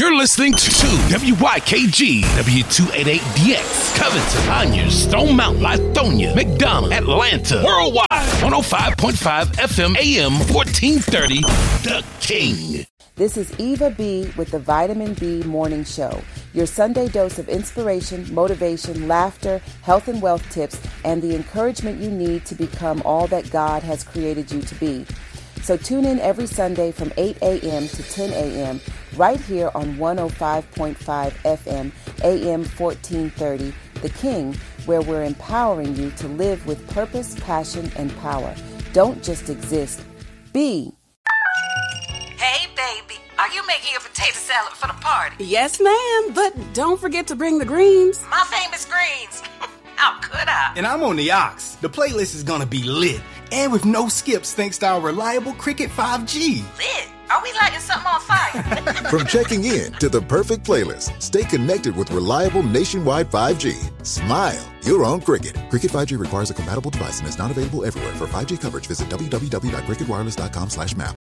You're listening to WYKG, W288DX, Covington, Conyers, Stone Mountain, Lithonia, McDonough, Atlanta, worldwide, 105.5 FM, AM 1430, The King. This is Eva B. with the Vitamin B Morning Show, your Sunday dose of inspiration, motivation, laughter, health and wealth tips, and the encouragement you need to become all that God has created you to be. So tune in every Sunday from 8 a.m. to 10 a.m. right here on 105.5 FM, AM 1430, The King, where we're empowering you to live with purpose, passion, and power. Don't just exist, be. Hey, baby, are you making your potato salad for the party? Yes, ma'am, but don't forget to bring the greens. My famous greens. How could I? And I'm on the Ox. The playlist is gonna be lit. And with no skips thanks to our reliable Cricket 5G. Lit? Are we lighting something on fire? From checking in to the perfect playlist, stay connected with reliable nationwide 5G. Smile, you're on Cricket. Cricket 5G requires a compatible device and is not available everywhere. For 5G coverage, visit www.cricketwireless.com/map.